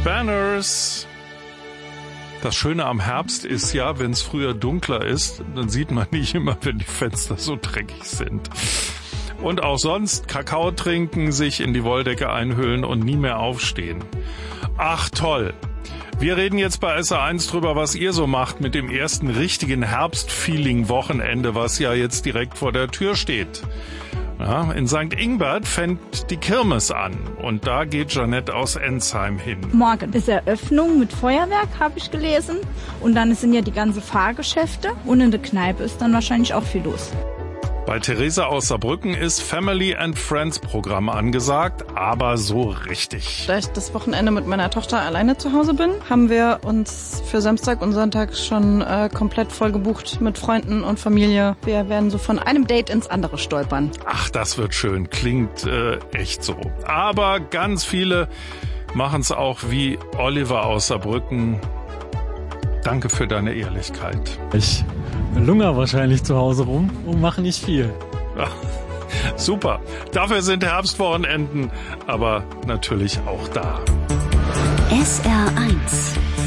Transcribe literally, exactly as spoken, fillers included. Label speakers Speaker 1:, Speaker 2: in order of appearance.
Speaker 1: Banners. Das Schöne am Herbst ist ja, wenn es früher dunkler ist, dann sieht man nicht immer, wenn die Fenster so dreckig sind. Und auch sonst Kakao trinken, sich in die Wolldecke einhüllen und nie mehr aufstehen. Ach toll. Wir reden jetzt bei S R eins drüber, was ihr so macht mit dem ersten richtigen Herbstfeeling-Wochenende, was ja jetzt direkt vor der Tür steht. Ja, in Sankt Ingbert fängt die Kirmes an und da geht Jeanette aus Ensheim hin.
Speaker 2: Morgen ist Eröffnung mit Feuerwerk, habe ich gelesen. Und dann sind ja die ganzen Fahrgeschäfte und in der Kneipe ist dann wahrscheinlich auch viel los.
Speaker 1: Bei Theresa aus Saarbrücken ist Family and Friends Programm angesagt, aber so richtig.
Speaker 3: Da ich das Wochenende mit meiner Tochter alleine zu Hause bin, haben wir uns für Samstag und Sonntag schon äh, komplett voll gebucht mit Freunden und Familie. Wir werden so von einem Date ins andere stolpern.
Speaker 1: Ach, das wird schön. Klingt äh, echt so. Aber ganz viele machen es auch wie Oliver aus Saarbrücken. Danke für deine Ehrlichkeit.
Speaker 4: Ich lunger wahrscheinlich zu Hause rum und mache nicht viel.
Speaker 1: Ja, super. Dafür sind Herbstwochenenden aber natürlich auch da.
Speaker 5: S R eins